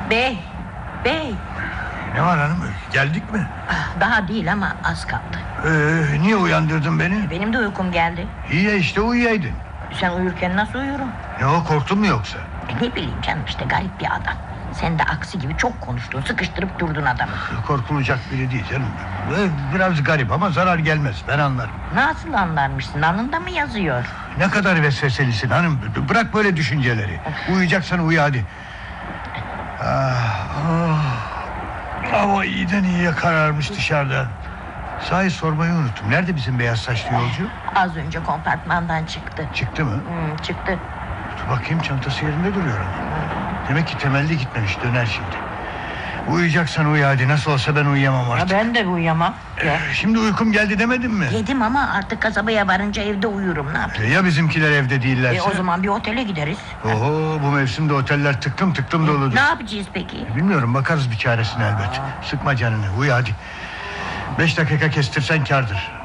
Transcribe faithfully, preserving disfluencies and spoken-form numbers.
Bey, bey. Ne var hanım, geldik mi? Daha değil ama az kaldı. Ee, niye uyandırdın beni? Benim de uykum geldi. İyi ya, işte uyuyaydın. Sen uyurken nasıl uyurum? Ne o, korktun mu yoksa? E ne bileyim canım, işte garip bir adam. Sen de aksi gibi çok konuştun, sıkıştırıp durdun adamı. Korkulacak biri değil canım. Ee, biraz garip ama zarar gelmez, ben anlarım. Nasıl anlarmışsın, alnında mı yazıyor? Ne kadar vesveselisin hanım. Bırak böyle düşünceleri. Uyuyacaksan uyu hadi. Ah, ah. Hava iyiden iyiye kararmış dışarıda. Sahi sormayı unuttum. Nerede bizim beyaz saçlı yolcu? Az önce kompartmandan çıktı. Çıktı mı? Hmm, çıktı. Dur bakayım, çantası yerinde duruyor ama. Demek ki temelli gitmemiş, döner şimdi. Uyuyacaksan uyu hadi, nasıl olsa ben uyuyamam artık. Ya ben de uyuyamam. Ya. Ee, şimdi uykum geldi demedim mi? Yedim ama artık kasabaya varınca evde uyurum, ne yapayım? Ya bizimkiler evde değillerse? E, o zaman bir otele gideriz. Oho, bu mevsimde oteller tıklım tıklım doludur. Ne yapacağız peki? Bilmiyorum, bakarız bir çaresine elbet. Sıkma canını, uyu hadi. Beş dakika kestirsen kârdır.